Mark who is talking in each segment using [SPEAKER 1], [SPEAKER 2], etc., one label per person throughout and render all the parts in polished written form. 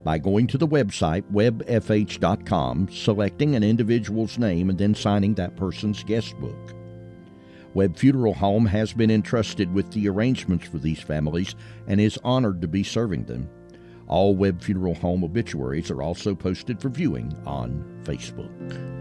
[SPEAKER 1] by going to the website webfh.com, selecting an individual's name, and then signing that person's guest book. Webb Funeral Home has been entrusted with the arrangements for these families and is honored to be serving them. All Webb Funeral Home obituaries are also posted for viewing on Facebook.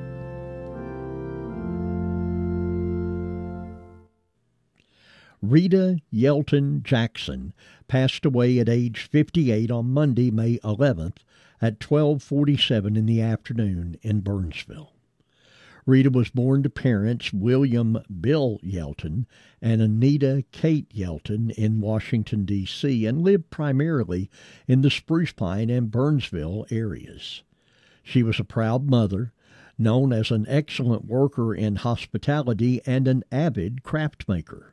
[SPEAKER 1] Rita Yelton Jackson passed away at age 58 on Monday, May 11th at 12:47 in the afternoon in Burnsville. Rita was born to parents William Bill Yelton and Anita Kate Yelton in Washington, D.C., and lived primarily in the Spruce Pine and Burnsville areas. She was a proud mother, known as an excellent worker in hospitality and an avid craft maker.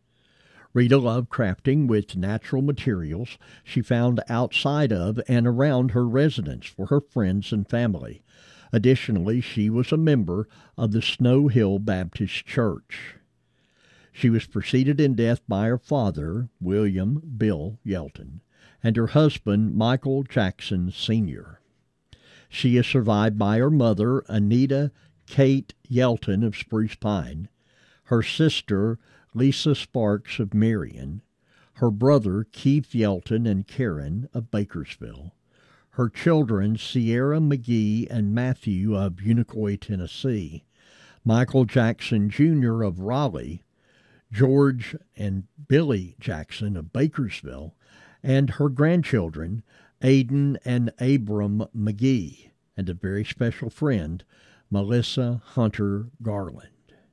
[SPEAKER 1] Rita loved crafting with natural materials she found outside of and around her residence for her friends and family. Additionally, she was a member of the Snow Hill Baptist Church. She was preceded in death by her father, William Bill Yelton, and her husband, Michael Jackson, Sr. She is survived by her mother, Anita Kate Yelton of Spruce Pine, her sister, Lisa Sparks of Marion, her brother, Keith Yelton and Karen of Bakersville, her children, Sierra McGee and Matthew of Unicoi, Tennessee, Michael Jackson Jr. of Raleigh, George and Billy Jackson of Bakersville, and her grandchildren, Aidan and Abram McGee, and a very special friend, Melissa Hunter Garland.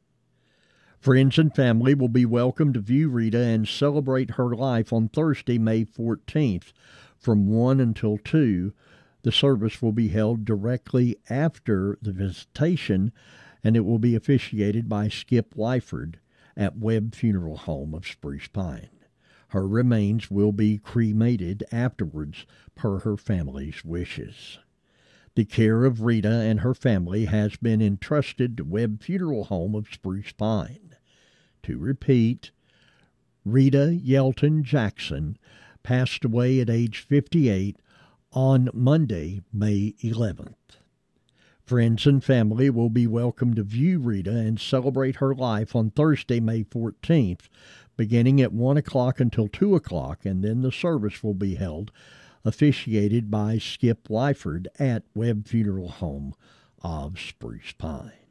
[SPEAKER 1] Friends and family will be welcome to view Rita and celebrate her life on Thursday, May 14th, from 1 until 2. The service will be held directly after the visitation, and it will be officiated by Skip Lyford at Webb Funeral Home of Spruce Pine. Her remains will be cremated afterwards per her family's wishes. The care of Rita and her family has been entrusted to Webb Funeral Home of Spruce Pine. To repeat, Rita Yelton Jackson passed away at age 58 on Monday, May 11th. Friends and family will be welcome to view Rita and celebrate her life on Thursday, May 14th, beginning at 1 o'clock until 2 o'clock, and then the service will be held, officiated by Skip Lyford at Webb Funeral Home of Spruce Pine.